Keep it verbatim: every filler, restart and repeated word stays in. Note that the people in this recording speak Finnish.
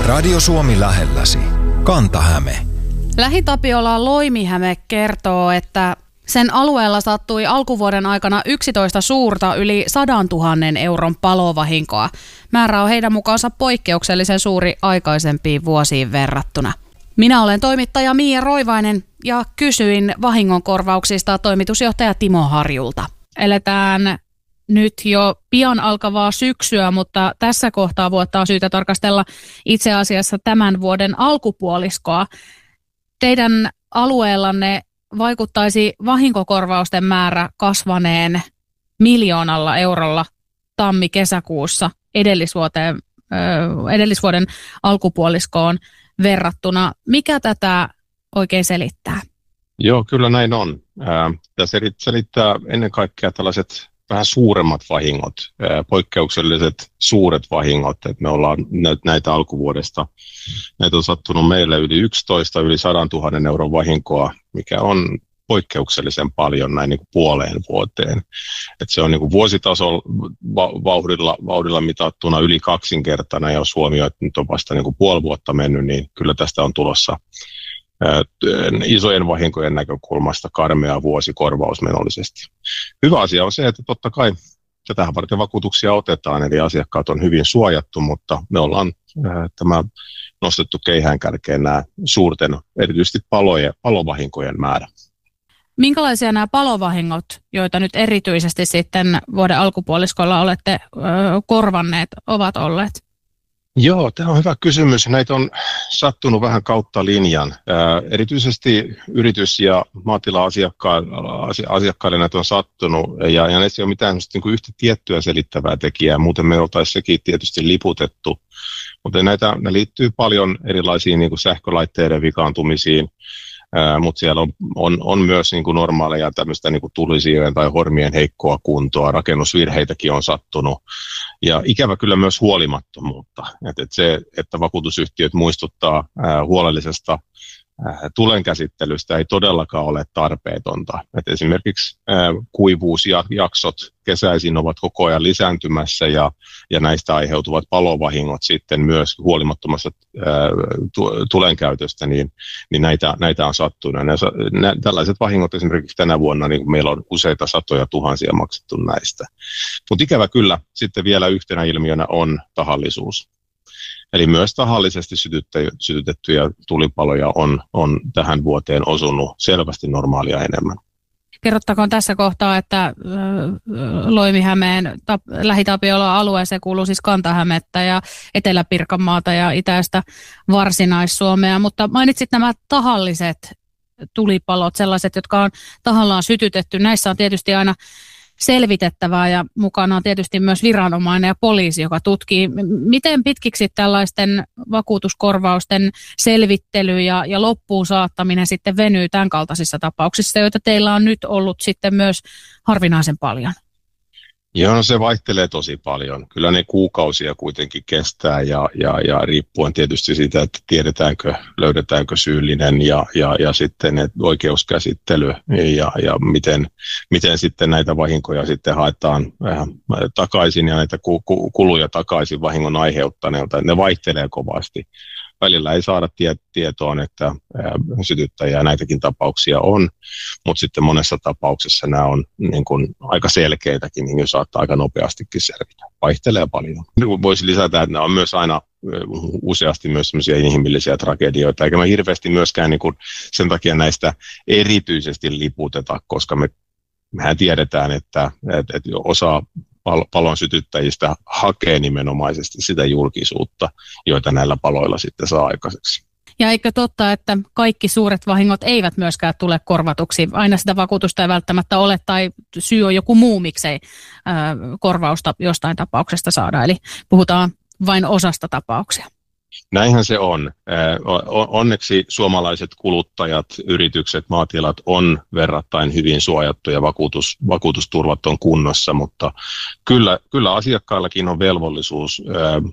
Radio Suomi lähelläsi. Kanta-Häme. Lähi-Tapiola Loimihäme kertoo, että sen alueella sattui alkuvuoden aikana yksitoista suurta yli sadantuhannen euron palovahinkoa. Määrä on heidän mukaansa poikkeuksellisen suuri aikaisempiin vuosiin verrattuna. Minä olen toimittaja Miia Roivainen ja kysyin vahingonkorvauksista toimitusjohtaja Timo Harjulta. Eletään nyt jo pian alkavaa syksyä, mutta tässä kohtaa vuotta on syytä tarkastella itse asiassa tämän vuoden alkupuoliskoa. Teidän alueellanne vaikuttaisi vahinkokorvausten määrä kasvaneen miljoonalla eurolla tammi-kesäkuussa edellisvuoteen, edellisvuoden alkupuoliskoon verrattuna. Mikä tätä oikein selittää? Joo, kyllä näin on. Tämä selittää ennen kaikkea tällaiset vähän suuremmat vahingot, poikkeukselliset suuret vahingot, että me ollaan näitä alkuvuodesta, näitä on sattunut meille yli yksitoista, yli sadantuhannen euron vahinkoa, mikä on poikkeuksellisen paljon näin niin kuin puoleen vuoteen. Että se on niin kuin vuositasolla vauhdilla, vauhdilla mitattuna yli kaksinkertainen, ja jos huomioi, että nyt on vasta niin kuin puoli vuotta mennyt, niin kyllä tästä on tulossa isojen vahinkojen näkökulmasta karmea vuosi korvausmenollisesti. Hyvä asia on se, että totta kai tätähän varten vakuutuksia otetaan, eli asiakkaat on hyvin suojattu, mutta me ollaan tämä nostettu keihäänkärkeen nämä suurten, erityisesti palojen, palovahinkojen määrä. Minkälaisia nämä palovahingot, joita nyt erityisesti sitten vuoden alkupuoliskolla olette ö, korvanneet, ovat olleet? Joo, tämä on hyvä kysymys. Näitä on sattunut vähän kautta linjan. Ää, erityisesti yritys- ja maatila-asiakkaille näitä on sattunut, ja, ja näissä ei ole mitään niin kuin yhtä tiettyä selittävää tekijää, muuten me oltaisiin sekin tietysti liputettu. Mutta näitä ne liittyy paljon erilaisiin niin kuin sähkölaitteiden vikaantumisiin, ää, mutta siellä on, on, on myös niin kuin normaaleja tämmöistä niin kuin tulisiirien tai hormien heikkoa kuntoa, rakennusvirheitäkin on sattunut. Ja ikävä kyllä myös huolimattomuutta, että et se, että vakuutusyhtiöt muistuttaa ää, huolellisesta ää, tulenkäsittelystä ei todellakaan ole tarpeetonta. Et esimerkiksi ää, kuivuusjaksot kesäisin ovat koko ajan lisääntymässä ja, ja näistä aiheutuvat palovahingot sitten myös huolimattomasta ää, tu, tulenkäytöstä, niin, niin näitä, näitä on sattunut. Nä, nä, tällaiset vahingot esimerkiksi tänä vuonna, niin meillä on useita satoja tuhansia maksettu näistä. Mutta ikävä kyllä sitten vielä yhtenä ilmiönä on tahallisuus. Eli myös tahallisesti sytytettyjä tulipaloja on, on tähän vuoteen osunut selvästi normaalia enemmän. Kerrottakoon tässä kohtaa, että Loimihämeen Lähi-Tapiolan alueeseen kuuluu siis Kanta-Hämettä ja Etelä-Pirkanmaata ja itäistä Varsinais-Suomea, mutta mainitsit nämä tahalliset tulipalot, sellaiset, jotka on tahallaan sytytetty. Näissä on tietysti aina selvitettävää ja mukana on tietysti myös viranomainen ja poliisi, joka tutkii. Miten pitkiksi tällaisten vakuutuskorvausten selvittely ja, ja loppuun saattaminen sitten venyy tämän kaltaisissa tapauksissa, joita teillä on nyt ollut sitten myös harvinaisen paljon? Joo, no se vaihtelee tosi paljon. Kyllä ne kuukausia kuitenkin kestää ja, ja, ja riippuen tietysti siitä, että tiedetäänkö, löydetäänkö syyllinen ja, ja, ja sitten oikeuskäsittely ja, ja miten, miten sitten näitä vahinkoja sitten haetaan äh, takaisin ja näitä ku, ku, kuluja takaisin vahingon aiheuttaneelta. Ne vaihtelee kovasti. Välillä ei saada tie- tietoon, että ää, sytyttäjää näitäkin tapauksia on, mutta sitten monessa tapauksessa nämä on niin kun, aika selkeitäkin, niin saattaa aika nopeastikin selvitä. Vaihtelee paljon. Voisi lisätä, että nämä on myös aina useasti myös sellaisia inhimillisiä tragedioita, eikä me hirveästi myöskään niin kun sen takia näistä erityisesti liputeta, koska me, mehän tiedetään, että, että, että osa palon sytyttäjistä hakee nimenomaisesti sitä julkisuutta, joita näillä paloilla sitten saa aikaiseksi. Ja eikö totta, että kaikki suuret vahingot eivät myöskään tule korvatuksi? Aina sitä vakuutusta ei välttämättä ole tai syy on joku muu, miksei ää, korvausta jostain tapauksesta saada. Eli puhutaan vain osasta tapauksia. Näinhän se on. Onneksi suomalaiset kuluttajat, yritykset, maatilat on verrattain hyvin suojattu ja vakuutus, vakuutusturvat on kunnossa, mutta kyllä, kyllä asiakkaillakin on velvollisuus